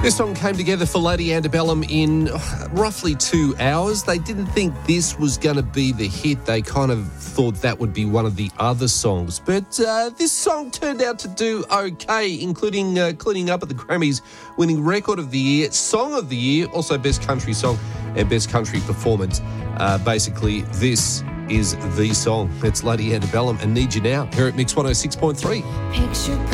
This song came together for Lady Antebellum in roughly 2 hours. They didn't think this was going to be the hit. They kind of thought that would be one of the other songs. But this song turned out to do okay, including cleaning up at the Grammys, winning Record of the Year, Song of the Year, also Best Country Song and Best Country Performance. Basically, this is the song. It's Lady Antebellum and Need You Now here at Mix 106.3. Picture